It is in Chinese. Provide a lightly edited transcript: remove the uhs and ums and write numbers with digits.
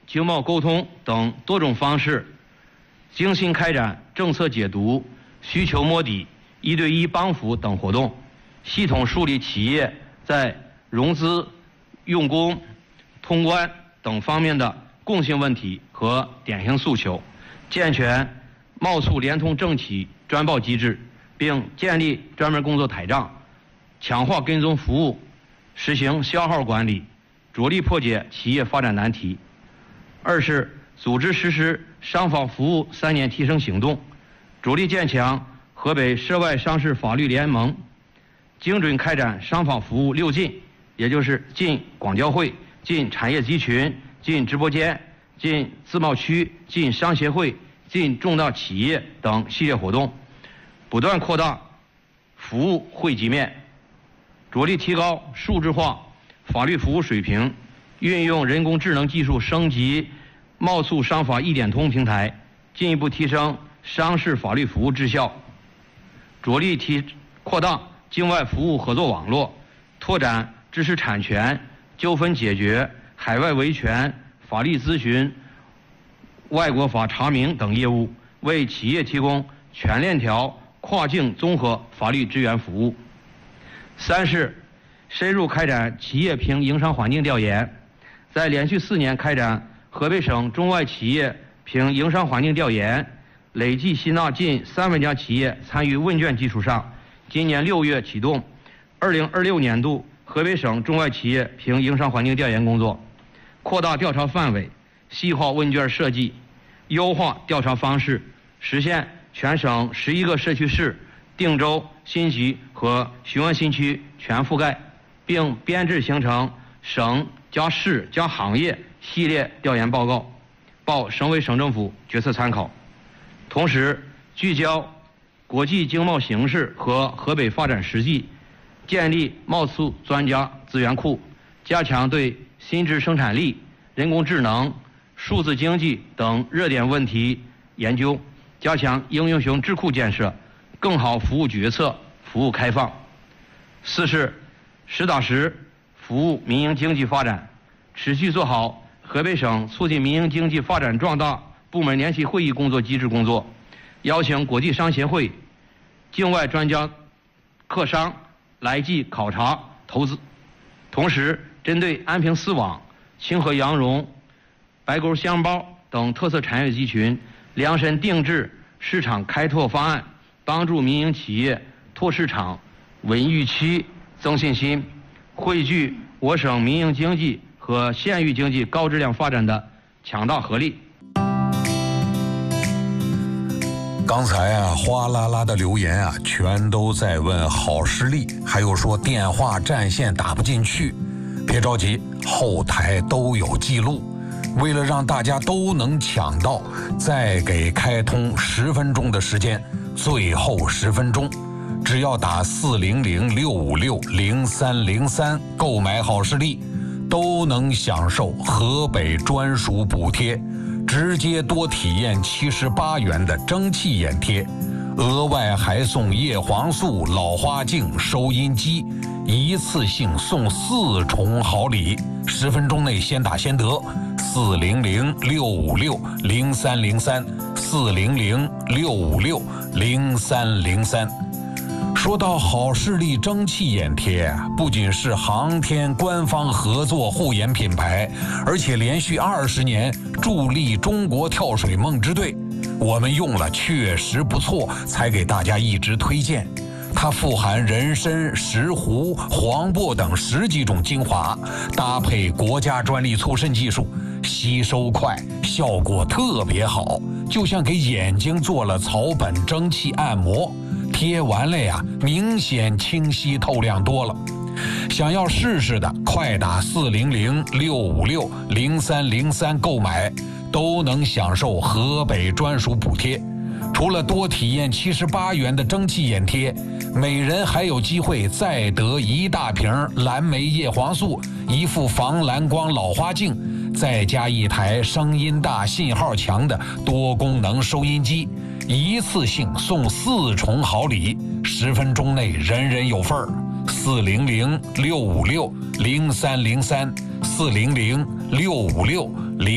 经贸沟通等多种方式，精心开展政策解读、需求摸底、1对1帮扶等活动，系统梳理企业在融资、用工、通关等方面的共性问题和典型诉求，健全贸促联通政企专报机制，并建立专门工作台账，强化跟踪服务，实行消耗管理，着力破解企业发展难题。二是组织实施商访服务3年提升行动，着力建强河北涉外商事法律联盟，精准开展商访服务6进，也就是进广交会、进产业集群、进直播间、进自贸区、进商协会、进重大企业等系列活动，不断扩大服务惠及面，着力提高数字化法律服务水平，运用人工智能技术升级贸促商法1点通平台，进一步提升商事法律服务质效，着力扩大境外服务合作网络，拓展知识产权、纠纷解决、海外维权、法律咨询、外国法查明等业务，为企业提供全链条跨境综合法律支援服务。三是深入开展企业评营商环境调研，在连续4年开展河北省中外企业评营商环境调研，累计吸纳近3万家企业参与问卷基础上，今年6月启动2026年度河北省中外企业评营商环境调研工作，扩大调查范围，细化问卷设计，优化调查方式，实现全省11个社区市、定州、新集和雄安新区全覆盖，并编制形成省加市加行业系列调研报告，报省委省政府决策参考。同时，聚焦国际经贸形势和河北发展实际，建立贸促专家资源库，加强对新质生产力、人工智能、数字经济等热点问题研究，加强应用型智库建设，更好服务决策、服务开放。四是实打实服务民营经济发展，持续做好河北省促进民营经济发展壮大部门联席会议工作机制工作，邀请国际商协会、境外专家客商来济考察投资。同时，针对安平丝网、清河羊绒、白沟香包等特色产业集群，量身定制市场开拓方案，帮助民营企业拓市场、稳预期、增信心，汇聚我省民营经济和县域经济高质量发展的强大合力。 刚才啊，哗啦啦的留言啊，全都在问好视力，还有说电话占线打不进去。别着急，后台都有记录。为了让大家都能抢到，再给开通10分钟的时间，最后10分钟，只要打400-656-0303购买好视力，都能享受河北专属补贴，直接多体验78元的蒸汽眼贴，额外还送叶黄素、老花镜、收音机，一次性送4重好礼。10分钟内先打先得，400-656-0303 400-656-0303。说到好视力蒸汽眼贴，不仅是航天官方合作护眼品牌，而且连续20年助力中国跳水梦之队。我们用了确实不错，才给大家一直推荐。它富含人参、石斛、黄柏等10几种精华，搭配国家专利促渗技术，吸收快，效果特别好，就像给眼睛做了草本蒸汽按摩。贴完了呀，明显清晰透亮多了。想要试试的，快打400-656-0303购买，都能享受河北专属补贴。除了多体验78元的蒸汽眼贴，每人还有机会再得1大瓶蓝莓叶黄素、1副防蓝光老花镜，再加1台声音大、信号强的多功能收音机，一次性送4重好礼，10分钟内人人有份儿。400-656-0303 400-656